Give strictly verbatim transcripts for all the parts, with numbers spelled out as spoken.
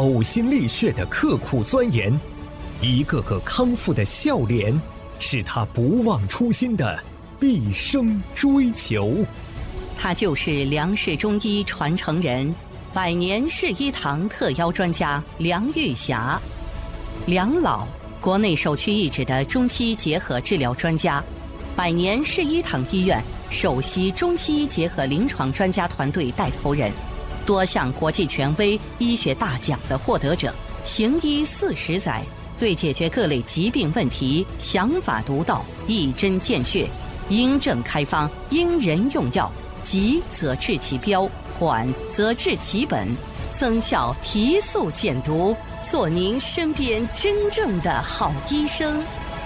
呕心沥血的刻苦钻研，一个个康复的笑脸，是他不忘初心的毕生追求。 他就是梁氏中医传承人，百年市医堂特邀专家梁玉霞。梁老，国内首屈一指的中西医结合治疗专家，百年市医堂医院首席中西医结合临床专家团队带头人，多项国际权威医学大奖的获得者，行医四十载，对解决各类疾病问题想法独到，一针见血，因症开方，因人用药，急则治其标，缓则治其本，增效提速减毒，做您身边真正的好医生。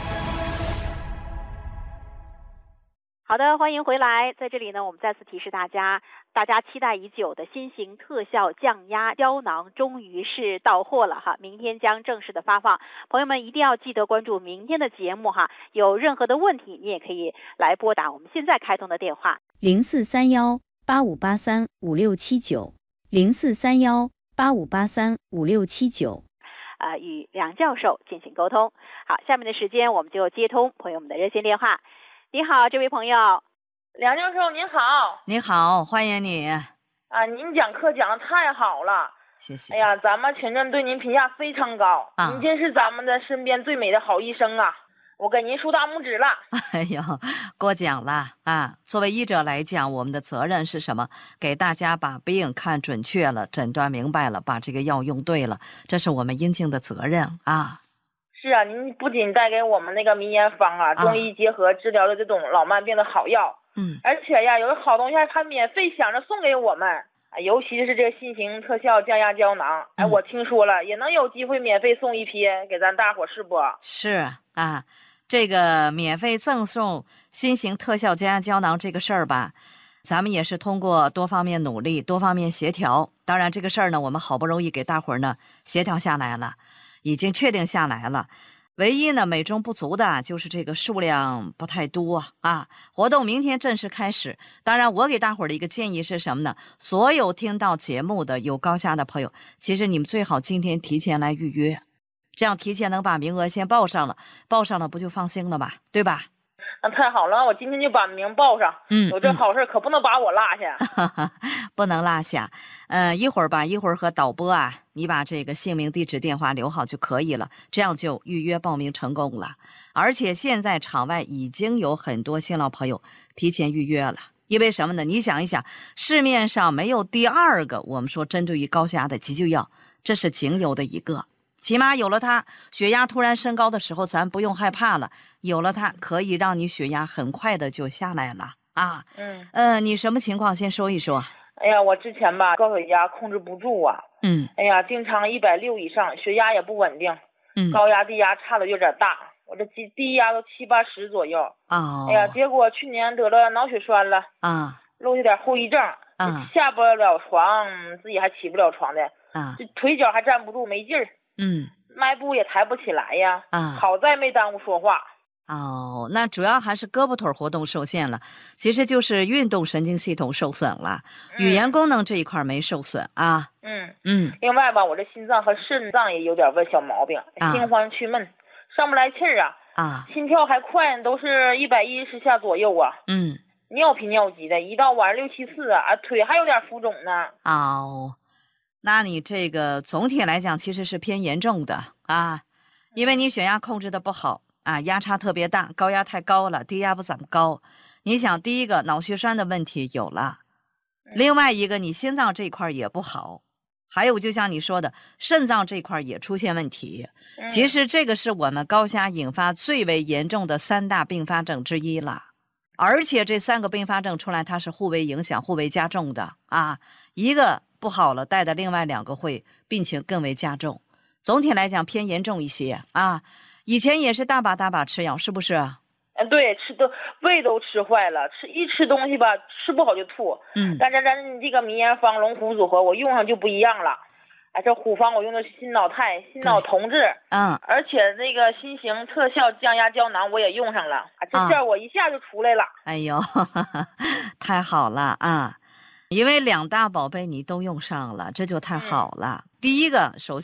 好的，欢迎回来。在这里呢，我们再次提示大家，大家期待已久的新型特效降压胶囊终于是到货了哈，明天将正式的发放。朋友们一定要记得关注明天的节目哈，有任何的问题你也可以来拨打我们现在开通的电话零四三幺八五八三五六七九零四三幺八五八三五六七九， 呃，与梁教授进行沟通。好，下面的时间我们就接通朋友们的热线电话。你好，这位朋友。 梁教授您好。 你好，欢迎你啊，您讲课讲的太好了， 谢谢。 哎呀，咱们全镇对您评价非常高，啊、您真是咱们的身边最美的好医生啊，我给您竖大拇指了。 哎呦，过奖了啊！作为医者来讲，我们的责任是什么？给大家把病看准确了，诊断明白了，把这个药用对了，这是我们应尽的责任啊。 是啊，您不仅带给我们那个民研方啊，中医结合治疗的这种老慢病的好药， 嗯， 而且呀，有好东西还免费想着送给我们，尤其是这个新型特效降压胶囊，哎，我听说了，也能有机会免费送一批给咱大伙，是不？ 是啊，这个免费赠送新型特效降压胶囊这个事儿吧，咱们也是通过多方面努力，多方面协调。当然，这个事儿呢，我们好不容易给大伙儿呢协调下来了。已经确定下来了，唯一呢美中不足的就是这个数量不太多啊。活动明天正式开始，当然我给大伙儿的一个建议是什么呢？所有听到节目的有高下的朋友，其实你们最好今天提前来预约，这样提前能把名额先报上了，报上了不就放心了吧，对吧？ 那太好了，我今天就把名报上。嗯，有这好事、嗯、可不能把我落下。 不能落下。呃，一会儿吧，一会儿和导播啊，你把这个姓名、地址、电话留好就可以了，这样就预约报名成功了。而且现在场外已经有很多新老朋友提前预约了，因为什么呢？你想一想，市面上没有第二个我们说针对于高血压的急救药，这是仅有的一个。起码有了它，血压突然升高的时候，咱不用害怕了。有了它，可以让你血压很快的就下来了啊。嗯，呃，你什么情况？先说一说。 哎呀，我之前吧，高血压控制不住啊。 嗯。 哎呀，经常一百六以上，血压也不稳定。嗯。高压低压差的有点大，我这低低压都七八十左右。 哦。 哎呀，结果去年得了脑血栓了。 啊。 落下点后遗症。啊。下不了床，自己还起不了床的。啊。这腿脚还站不住，没劲儿。 嗯， 迈步也抬不起来呀。 啊， 好在没耽误说话。 哦，那主要还是胳膊腿活动受限了，其实就是运动神经系统受损了，嗯、语言功能这一块没受损啊。 嗯嗯。 另外吧，我这心脏和肾脏也有点问小毛病， 啊、 心慌气闷，上不来气儿啊。 啊。 心跳还快，都是一百一十下左右啊。 嗯。 尿频尿急的，一到晚上六七次啊，啊腿还有点浮肿呢。 哦。那你这个总体来讲其实是偏严重的啊，因为你血压控制的不好啊，压差特别大，高压太高了，低压不怎么高。你想，第一个脑血栓的问题有了，另外一个你心脏这块也不好，还有就像你说的，肾脏这块也出现问题。其实这个是我们高血压引发最为严重的三大并发症之一了。而且这三个并发症出来，它是互为影响、互为加重的啊。一个不好了，带的另外两个会病情更为加重。总体来讲偏严重一些啊。以前也是大把大把吃药，是不是？ 嗯，对，吃的胃都吃坏了，吃一吃东西吧，吃不好就吐。嗯，但是咱这个民研方龙虎组合，我用上就不一样了。哎，这虎方我用的是心脑肽、心脑同治， 嗯， 而且那个新型特效降压胶囊我也用上了，啊，这效果一下就出来了。 哎呦，呵呵，太好了啊！因为两大宝贝你都用上了，这就太好了。嗯、第一个，首先。